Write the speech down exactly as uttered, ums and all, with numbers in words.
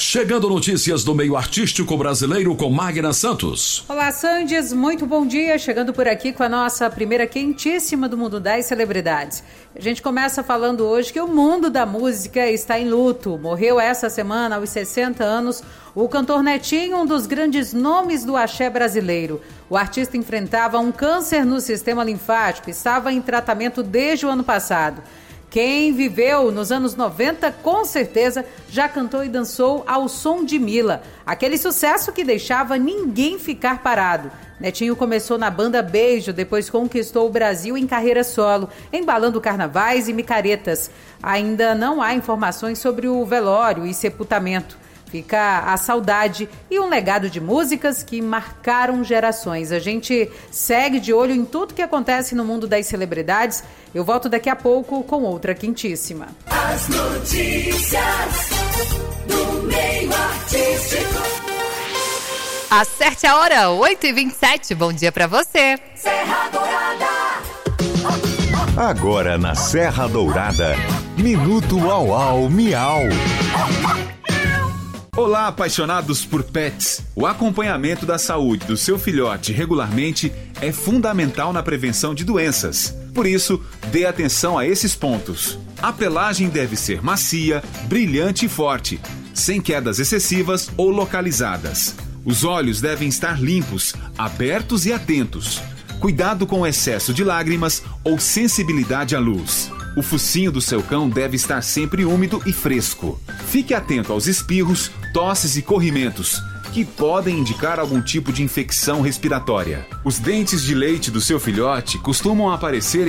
Chegando notícias do meio artístico brasileiro com Magna Santos. Olá, Sandes, muito bom dia. Chegando por aqui com a nossa primeira quentíssima do Mundo das Celebridades. A gente começa falando hoje que o mundo da música está em luto. Morreu essa semana, aos sessenta anos, o cantor Netinho, um dos grandes nomes do axé brasileiro. O artista enfrentava um câncer no sistema linfático e estava em tratamento desde o ano passado. Quem viveu nos anos noventa, com certeza, já cantou e dançou ao som de Mila, aquele sucesso que deixava ninguém ficar parado. Netinho começou na banda Beijo, depois conquistou o Brasil em carreira solo, embalando carnavais e micaretas. Ainda não há informações sobre o velório e sepultamento. Fica a saudade e um legado de músicas que marcaram gerações. A gente segue de olho em tudo que acontece no mundo das celebridades. Eu volto daqui a pouco com outra quentíssima. As notícias do meio artístico. Acerte a hora, oito e vinte e sete. Bom dia pra você. Serra Dourada. Agora na Serra Dourada, Minuto Au Au Miau. Olá, apaixonados por pets! O acompanhamento da saúde do seu filhote regularmente é fundamental na prevenção de doenças. Por isso, dê atenção a esses pontos. A pelagem deve ser macia, brilhante e forte, sem quedas excessivas ou localizadas. Os olhos devem estar limpos, abertos e atentos. Cuidado com o excesso de lágrimas ou sensibilidade à luz. O focinho do seu cão deve estar sempre úmido e fresco. Fique atento aos espirros, tosses e corrimentos, que podem indicar algum tipo de infecção respiratória. Os dentes de leite do seu filhote costumam aparecer